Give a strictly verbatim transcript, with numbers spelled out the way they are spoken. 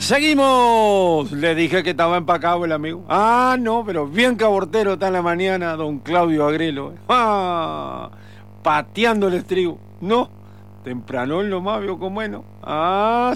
Seguimos. Le dije que estaba empacado el amigo. Ah, no, pero bien cabortero está en la mañana don Claudio Agrelo. Ah, pateando el estribo. No, tempranón nomás vio como bueno. Ah,